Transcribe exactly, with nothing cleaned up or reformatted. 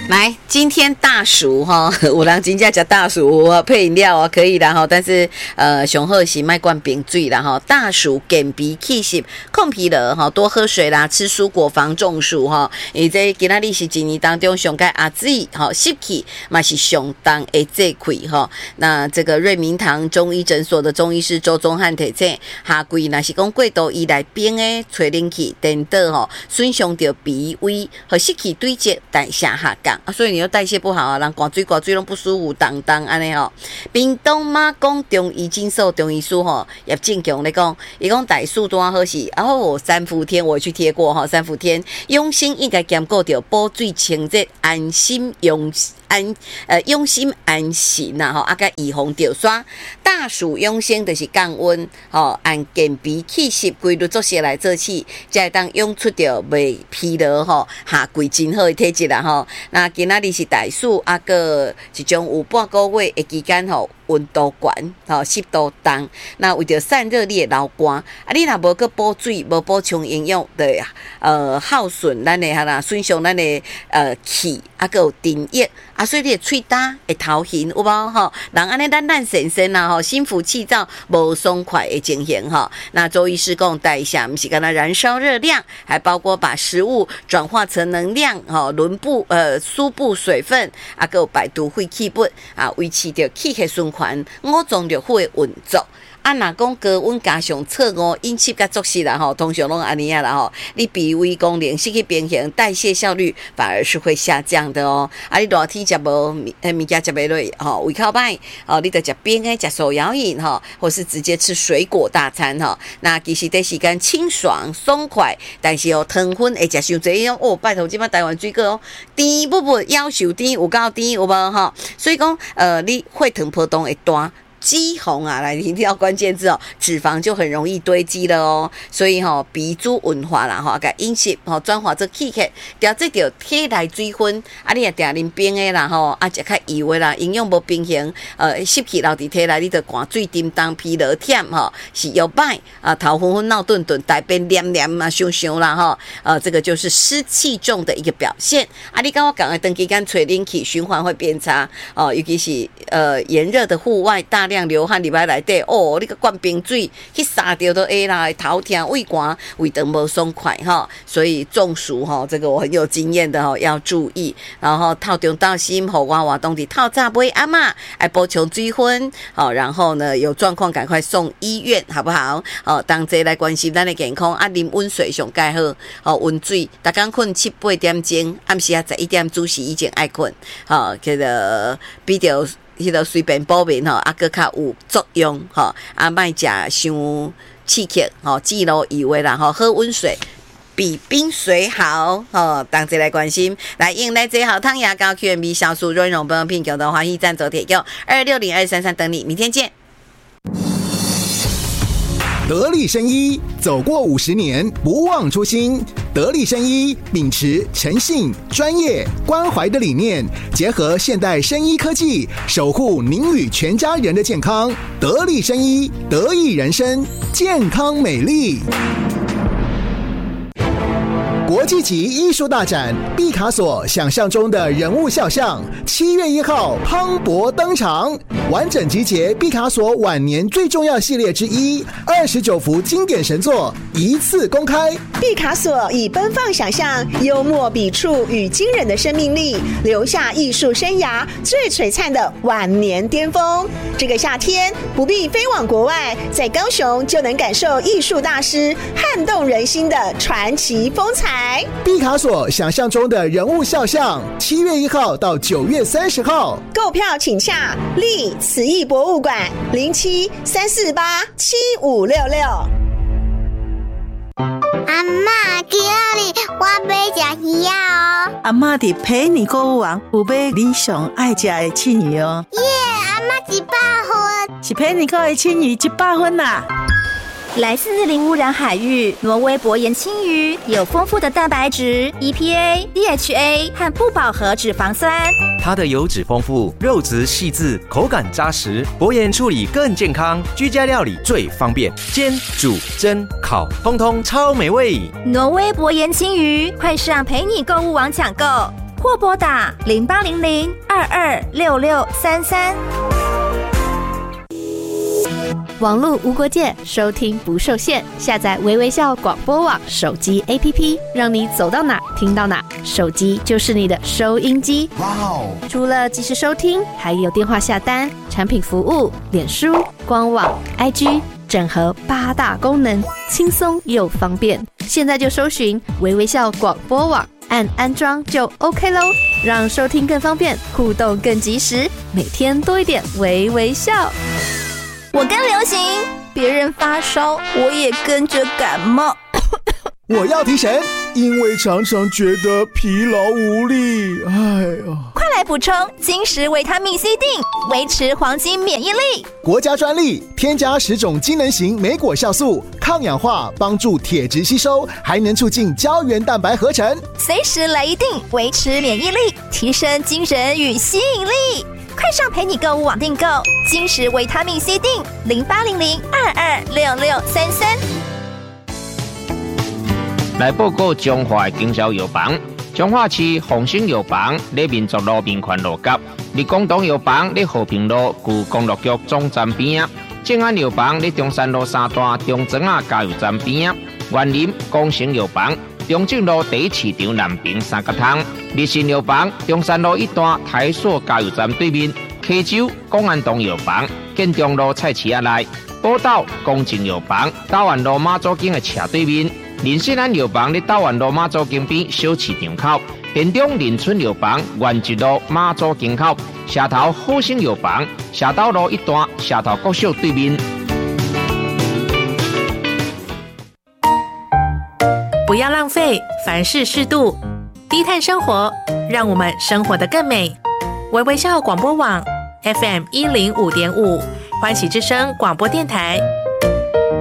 来，今天大薯哈，有人真正吃大薯配饮料啊，可以啦哈。但是呃，上好是卖灌冰水啦哈。大薯减肥气湿控疲劳哈，多喝水啦，吃蔬果防中暑哈。而这今仔日是一年当中上届阿水哈湿气嘛是相当的这块哈。那这个瑞明堂中医诊所的中医师周宗汉提醒，下季若是讲过度依赖冰的吹冷气等等吼，损伤到脾胃和湿气堆积，代谢下降。啊，所以你又代谢不好啊，人刮水刮水拢不舒服，当当安尼吼。屏东马公中医诊所中医师吼叶正强咧讲，伊讲大树多好是，然后三伏天我去贴过哈，三伏天用心应该兼顾到补水清热，安心用安呃用心安心呐吼，啊甲预防着刷。大暑用心就是降温吼，按健脾气湿规律作息来做起，才会当用出着袂疲劳吼，下季真好的体质啦吼。那今仔日是大暑，啊个一种有半个月的期间吼，温度悬，吼湿度重，那为着散热你的流汗，啊你若无去补水，无补充营养，对呃耗损咱的哈啦，损伤咱的呃气，啊个有津液，啊所以你的喙焦会头晕有无吼？人安尼咱咱神神啦吼，心浮气躁，无爽快的情形吼。那周医师讲代谢，不是干那燃烧热量，还包括把食物转化成能量吼，轮部呃输布水分，啊个有排毒废气物啊，维持着气血循环，五脏六腑的运作。啊，若讲高温加上错误饮食甲作息啦吼，通常拢安尼啊啦吼，你脾胃功能失去平衡，代谢效率反而是会下降的哦。啊，你热天食无呃物件食袂落吼，胃口歹哦，你得食冰诶，食手摇饮吼，或是直接吃水果大餐吼。那其实这时间清爽爽快，但是哦糖分会食伤济哦。拜托，即摆台湾水果哦，甜不不要求甜有够甜有无吼？所以讲呃，你血糖波动会大。肌红啊，来听到关键字哦，脂肪就很容易堆积了哦，所以吼、哦、鼻珠文化啦吼，甲饮食吼转化做气血，调节着体内水分，啊你也定啉冰的啦吼，啊食较油的啦，营养无平衡，呃湿气留伫体内，你着汗水叮当疲劳忝吼，是又歹啊，头昏昏闹顿顿，大便黏黏啊，伤伤啦吼，呃这个就是湿气重的一个表现。啊，你跟我讲的长期间吹冷气，循环会变差哦，尤其是呃炎热的户外大量流汗，礼拜内底哦，你个灌冰水去杀掉都会啦，头痛、胃寒、胃肠无爽快哈，所以中暑哈，这个我很有经验的哈，要注意。然后套中到心，好娃娃当地套炸杯阿嬷爱补充水分，好，然后呢有状况赶快送医院，好不好？好，当这来关心咱的健康，啊，啉温水上盖好，好温水，大家困七八点钟，暗时啊十一点准时以前爱困，好，这个比较。迄个随便补眠吼，啊，搁较有作用吼，啊，莫食伤刺激吼，记录以为啦吼，喝温水比冰水好吼，同齐来关心，来迎来最好汤牙膏 Q M B 酵素润溶保养品，共同欢喜赞助铁用二六零二三三等你，明天见。 得力生医走过五十年，不忘初心。得力生医秉持诚信、专业、关怀的理念，结合现代生医科技，守护您与全家人的健康。得力生医，得益人生，健康美丽。国际级艺术大展毕卡索想象中的人物肖像，七月一号磅礴登场，完整集结毕卡索晚年最重要系列之一，二十九幅经典神作一次公开。 毕卡索以奔放想象、幽默笔触与惊人的生命力，留下艺术生涯最璀璨的晚年巅峰。这个夏天不必飞往国外，在高雄就能感受艺术大师撼动人心的传奇风采。 毕卡索想象中的人物肖像，七月一号到九月三十号， 购票请洽立慈艺博物馆零七三四八七五六六。 阿嬷，今日我要吃鱼啊哦！ 阿嬷伫陪你购物网有买你上爱吃的青鱼哦。 耶，阿嬷一百分， 是陪你购的青鱼一百分啦。 来自零污染海域，挪威薄盐青鱼有丰富的蛋白质、E P A、D H A 和不饱和脂肪酸。 它的油脂丰富，肉质细致，口感扎实。薄盐处理更健康，居家料理最方便，煎、煮、蒸、烤，通通超美味。 挪威薄盐青鱼，快上陪你购物网抢购， 或拨打零八零零二二六六三三。 网络无国界，收听不受限。下载微微笑广播网手机 A P P， 让你走到哪听到哪，手机就是你的收音机。哇哦！除了即时收听，还有电话下单、产品服务、脸书、官网、I G， 整合八大功能，轻松又方便。现在就搜寻微微笑广播网，按安装就 OK 咯，让收听更方便，互动更及时，每天多一点微微笑。 我更流行，别人发烧，我也跟着感冒。 我要提神，因为常常觉得疲劳无力。哎呀， 快来补充金石维他命 C 锭，维持黄金免疫力。 国家专利，添加十种机能型莓果酵素，抗氧化，帮助铁质吸收，还能促进胶原蛋白合成。 随时来一锭，维持免疫力，提升精神与吸引力。快上陪你购物网订购金石维他命 C 锭，零八零零二二六六三三。 来报告中华的经销药房，中华市丰兴药房在民族路民权路角，立广东药房在和平路旧公路局总站边，正安药房在中山路三段中庄啊加油站边，园林光成药房中正路第一市场南平三角汤，日新药房中山路一段台塑加油站对面，溪州公安东药房建中路菜市仔内，宝岛公正药房大湾路马祖径的斜对面，林信安药房在大湾路马祖径边小市场口，田中林村药房原一路马祖径口，社头好生药房社斗路一段社头国小对面。 不要浪费，凡事适度，低碳生活，让我们生活得更美。微微笑广播网 F M 一零五点五，欢喜之声广播电台